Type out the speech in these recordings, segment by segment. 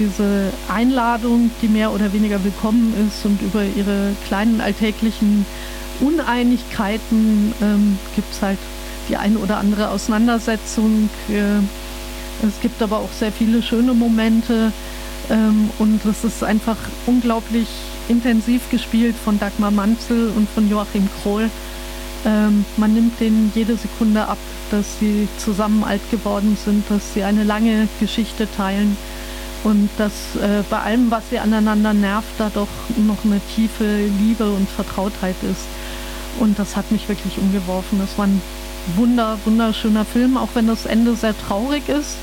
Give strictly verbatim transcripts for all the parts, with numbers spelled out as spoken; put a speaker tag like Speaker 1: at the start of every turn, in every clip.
Speaker 1: diese Einladung, die mehr oder weniger willkommen ist, und über ihre kleinen alltäglichen Uneinigkeiten ähm, gibt es halt die ein oder andere Auseinandersetzung. Äh, es gibt aber auch sehr viele schöne Momente, ähm, und es ist einfach unglaublich intensiv gespielt von Dagmar Manzel und von Joachim Kroll. Ähm, man nimmt denen jede Sekunde ab, dass sie zusammen alt geworden sind, dass sie eine lange Geschichte teilen und dass äh, bei allem, was sie aneinander nervt, da doch noch eine tiefe Liebe und Vertrautheit ist. Und das hat mich wirklich umgeworfen. Das war ein wunder, wunderschöner Film, auch wenn das Ende sehr traurig ist.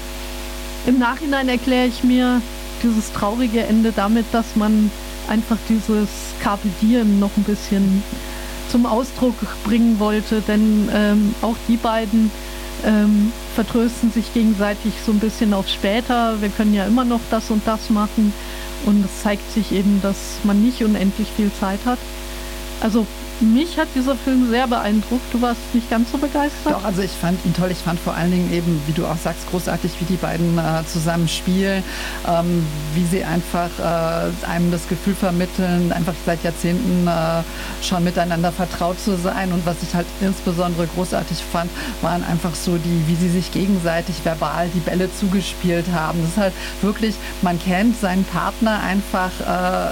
Speaker 1: Im Nachhinein erkläre ich mir dieses traurige Ende damit, dass man einfach dieses Carpe Diem noch ein bisschen zum Ausdruck bringen wollte, denn ähm, auch die beiden ähm, vertrösten sich gegenseitig so ein bisschen auf später. Wir können ja immer noch das und das machen, und es zeigt sich eben, dass man nicht unendlich viel Zeit hat. Also mich hat dieser Film sehr beeindruckt. Du warst nicht ganz so begeistert?
Speaker 2: Doch, also ich fand ihn toll. Ich fand vor allen Dingen eben, wie du auch sagst, großartig, wie die beiden äh, zusammen spielen, ähm, wie sie einfach äh, einem das Gefühl vermitteln, einfach seit Jahrzehnten äh, schon miteinander vertraut zu sein. Und was ich halt insbesondere großartig fand, waren einfach so die, wie sie sich gegenseitig verbal die Bälle zugespielt haben. Das ist halt wirklich, man kennt seinen Partner einfach äh,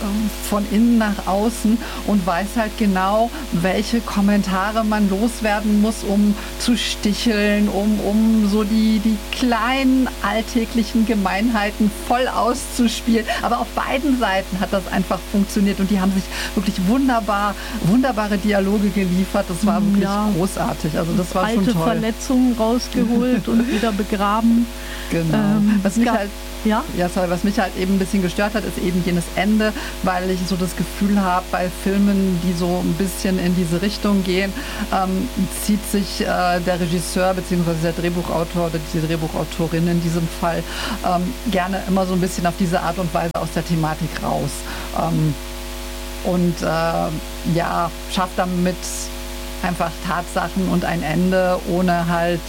Speaker 2: von innen nach außen und weiß halt genau, welche Kommentare man loswerden muss, um zu sticheln, um, um so die, die kleinen alltäglichen Gemeinheiten voll auszuspielen. Aber auf beiden Seiten hat das einfach funktioniert, und die haben sich wirklich wunderbar, wunderbare Dialoge geliefert. Das war wirklich ja großartig. Also das war
Speaker 1: alte
Speaker 2: schon toll.
Speaker 1: Verletzungen rausgeholt und wieder begraben.
Speaker 2: Genau.
Speaker 1: Ähm,
Speaker 2: was mich
Speaker 1: ja.
Speaker 2: halt
Speaker 1: Ja?
Speaker 2: Ja, sorry, was mich halt eben ein bisschen gestört hat, ist eben jenes Ende, weil ich so das Gefühl habe, bei Filmen, die so ein bisschen in diese Richtung gehen, ähm, zieht sich äh, der Regisseur bzw. der Drehbuchautor oder die Drehbuchautorin in diesem Fall ähm, gerne immer so ein bisschen auf diese Art und Weise aus der Thematik raus. Ähm, und äh, ja, schafft damit einfach Tatsachen und ein Ende, ohne halt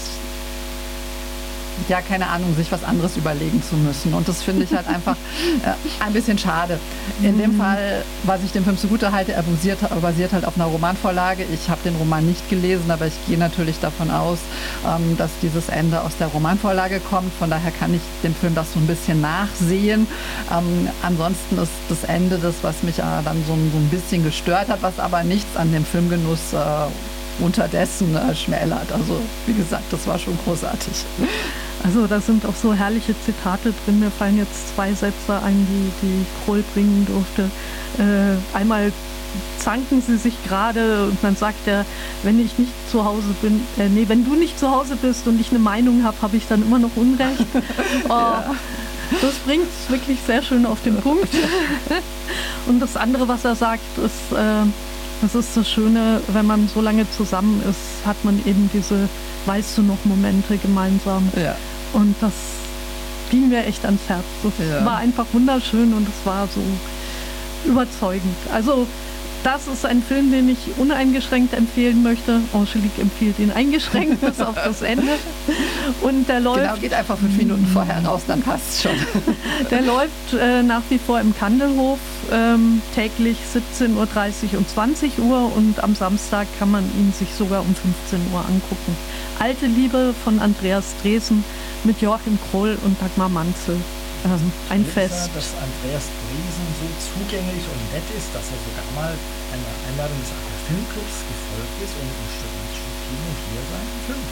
Speaker 2: ja, keine Ahnung, sich was anderes überlegen zu müssen. Und das finde ich halt einfach äh, ein bisschen schade. In dem Fall, was ich dem Film zugute halte, er basiert, basiert halt auf einer Romanvorlage. Ich habe den Roman nicht gelesen, aber ich gehe natürlich davon aus, ähm, dass dieses Ende aus der Romanvorlage kommt. Von daher kann ich dem Film das so ein bisschen nachsehen. Ähm, ansonsten ist das Ende das, was mich äh, dann so, so ein bisschen gestört hat, was aber nichts an dem Filmgenuss äh, unterdessen äh, schmälert. Also wie gesagt, das war schon großartig.
Speaker 1: Also da sind auch so herrliche Zitate drin. Mir fallen jetzt zwei Sätze ein, die, die Kroll bringen durfte. Äh, einmal zanken sie sich gerade, und dann sagt er, wenn ich nicht zu Hause bin, äh, nee, wenn du nicht zu Hause bist und ich eine Meinung habe, habe ich dann immer noch Unrecht. Oh, ja. Das bringt es wirklich sehr schön auf den Punkt. Und das andere, was er sagt, ist, äh, das ist das Schöne, wenn man so lange zusammen ist, hat man eben diese weißt du noch Momente gemeinsam.
Speaker 2: Ja.
Speaker 1: Und das ging mir echt ans Herz. Das ja. war einfach wunderschön, und es war so überzeugend. Also das ist ein Film, den ich uneingeschränkt empfehlen möchte. Angelique empfiehlt ihn eingeschränkt bis auf das Ende. Und der läuft...
Speaker 2: Genau, geht einfach fünf Minuten vorher raus, dann passt es schon.
Speaker 1: Der läuft äh, nach wie vor im Kandelhof, ähm, täglich siebzehn Uhr dreißig und zwanzig Uhr, und am Samstag kann man ihn sich sogar um fünfzehn Uhr angucken. Alte Liebe von Andreas Dresen mit Joachim Kroll und Dagmar Manzel. Ähm, ein Fest.
Speaker 3: Dass Andreas Dresen so zugänglich und nett ist, dass er sogar mal einer Einladung des Acker Filmclubs gefolgt ist und ein Stück mitstudieren und hier seinen Film.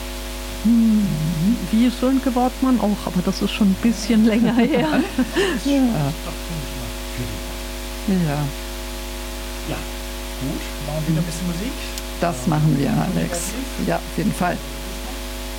Speaker 1: Hm, wie Sönke Wortmann auch, aber das ist schon ein bisschen länger her.
Speaker 3: ja.
Speaker 2: Ja.
Speaker 3: Ja, gut. Machen wir wieder ein bisschen Musik.
Speaker 2: Das machen wir, Alex. Ja, auf jeden Fall.